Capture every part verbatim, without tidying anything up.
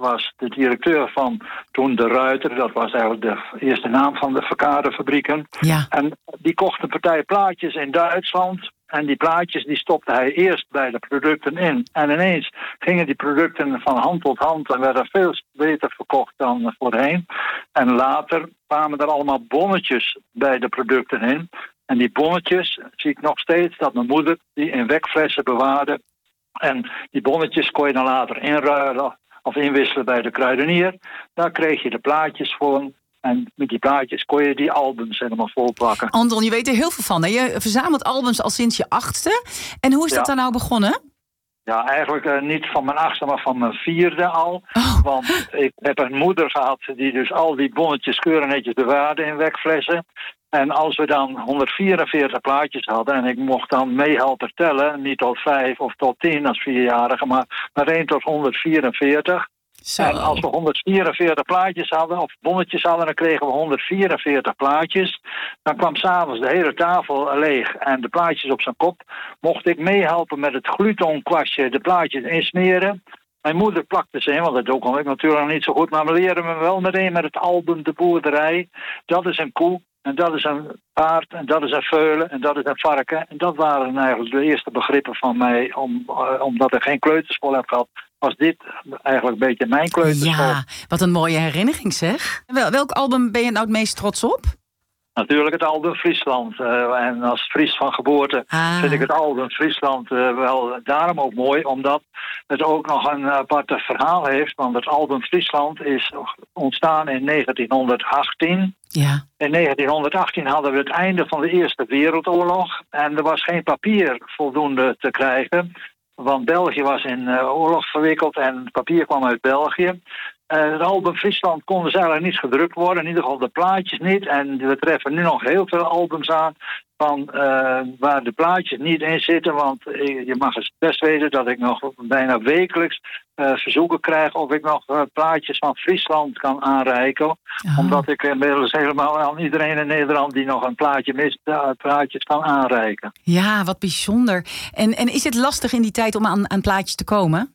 was de directeur van toen De Ruiter. Dat was eigenlijk de eerste naam van de Verkadefabrieken. Ja. En die kocht een partij plaatjes in Duitsland. En die plaatjes die stopte hij eerst bij de producten in. En ineens gingen die producten van hand tot hand en werden veel beter verkocht dan voorheen. En later kwamen er allemaal bonnetjes bij de producten in. En die bonnetjes zie ik nog steeds dat mijn moeder die in wekflessen bewaarde. En die bonnetjes kon je dan later inruilen of inwisselen bij de kruidenier. Daar kreeg je de plaatjes voor. En met die plaatjes kon je die albums helemaal volplakken. Anton, je weet er heel veel van. Hè? Je verzamelt albums al sinds je achtste. En hoe is dat Ja. dan nou begonnen? Ja, eigenlijk uh, niet van mijn achtste, maar van mijn vierde al. Oh. Want ik heb een moeder gehad die dus al die bonnetjes keurig netjes bewaarde in wekflessen. En als we dan honderdvierenveertig plaatjes hadden en ik mocht dan meehelpen tellen, niet tot vijf of tot tien als vierjarige, maar maar één tot honderdvierenveertig. Zo. En als we honderdvierenveertig plaatjes hadden, of bonnetjes hadden, dan kregen we honderdvierenveertig plaatjes. Dan kwam s'avonds de hele tafel leeg en de plaatjes op zijn kop. Mocht ik meehelpen met het glutonkwastje de plaatjes insmeren. Mijn moeder plakte ze in, want dat kon ik natuurlijk nog niet zo goed. Maar we leren me wel meteen met het album De Boerderij. Dat is een koe. En dat is een paard, en dat is een veulen, en dat is een varken. En dat waren eigenlijk de eerste begrippen van mij, om, uh, omdat ik geen kleuterschool heb gehad. Was dit eigenlijk een beetje mijn kleuterschool. Ja, wat een mooie herinnering zeg. Wel, welk album ben je nou het meest trots op? Natuurlijk het album Friesland. Uh, en als Fries van geboorte Ah. vind ik het album Friesland uh, wel daarom ook mooi. Omdat het ook nog een apart verhaal heeft. Want het album Friesland is ontstaan in negentienhonderdachttien. Ja. In negentienhonderdachttien hadden we het einde van de Eerste Wereldoorlog. En er was geen papier voldoende te krijgen. Want België was in uh, oorlog verwikkeld en het papier kwam uit België. Uh, het album Friesland kon dus eigenlijk niet gedrukt worden. In ieder geval de plaatjes niet. En we treffen nu nog heel veel albums aan van, uh, waar de plaatjes niet in zitten. Want uh, je mag het best weten dat ik nog bijna wekelijks uh, verzoeken krijg of ik nog uh, plaatjes van Friesland kan aanreiken. Oh. Omdat ik inmiddels helemaal aan iedereen in Nederland die nog een plaatje mist, uh, plaatjes kan aanreiken. Ja, wat bijzonder. En, en is het lastig in die tijd om aan, aan plaatjes te komen?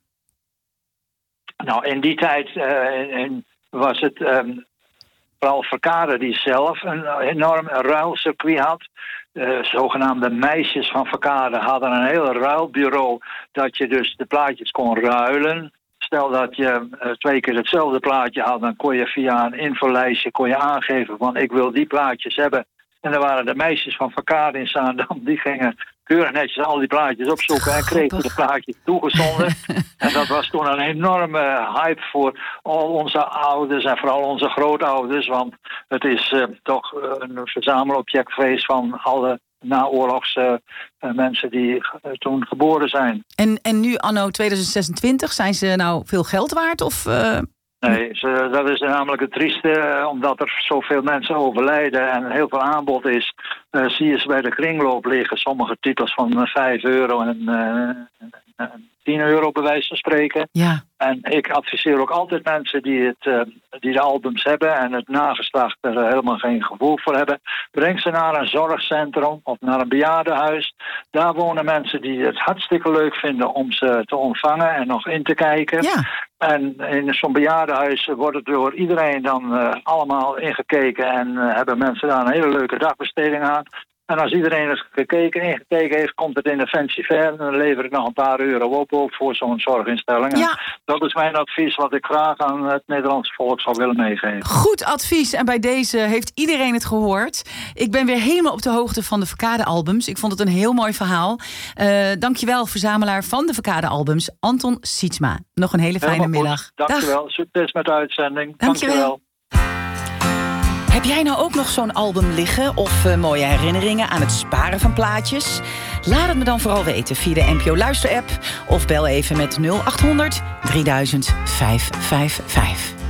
Nou, in die tijd uh, in, was het um, vooral Verkade die zelf een enorm ruilcircuit had. Uh, zogenaamde meisjes van Verkade hadden een heel ruilbureau dat je dus de plaatjes kon ruilen. Stel dat je uh, twee keer hetzelfde plaatje had, dan kon je via een infolijstje kon je aangeven van ik wil die plaatjes hebben. En dan waren de meisjes van Verkade in Zaandam, die gingen keurig netjes al die plaatjes opzoeken en kregen de plaatjes toegezonden. En dat was toen een enorme hype voor al onze ouders en vooral onze grootouders. Want het is uh, toch uh, een verzamelobject geweest van alle naoorlogse uh, mensen die uh, toen geboren zijn. En, en nu anno tweeduizend zesentwintig, zijn ze nou veel geld waard? Of, uh... Nee, ze, dat is namelijk het trieste, omdat er zoveel mensen overlijden en heel veel aanbod is. Uh, zie je ze bij de kringloop liggen, sommige titels van uh, vijf euro en uh, uh, tien euro bij wijze van spreken. Ja. En ik adviseer ook altijd mensen die, het, uh, die de albums hebben en het nageslacht er helemaal geen gevoel voor hebben. Breng ze naar een zorgcentrum of naar een bejaardenhuis. Daar wonen mensen die het hartstikke leuk vinden om ze te ontvangen en nog in te kijken. Ja. En in zo'n bejaardenhuis wordt het door iedereen dan uh, allemaal ingekeken en uh, hebben mensen daar een hele leuke dagbesteding aan. En als iedereen het gekeken, ingekeken heeft, komt het in de fancy fair en dan lever ik nog een paar euro op, op voor zo'n zorginstelling. Ja. Dat is mijn advies wat ik graag aan het Nederlandse volk zou willen meegeven. Goed advies. En bij deze heeft iedereen het gehoord. Ik ben weer helemaal op de hoogte van de Verkade-albums. Ik vond het een heel mooi verhaal. Uh, dankjewel, verzamelaar van de Verkade-albums, Anton Sietsma. Nog een hele fijne Helemaal middag. goed. Dankjewel. Dag. Succes met de uitzending. Dankjewel. Dankjewel. Heb jij nou ook nog zo'n album liggen of uh, mooie herinneringen aan het sparen van plaatjes? Laat het me dan vooral weten via de N P O Luister-app of bel even met nul acht honderd drieduizend vijfhonderdvijfenvijftig.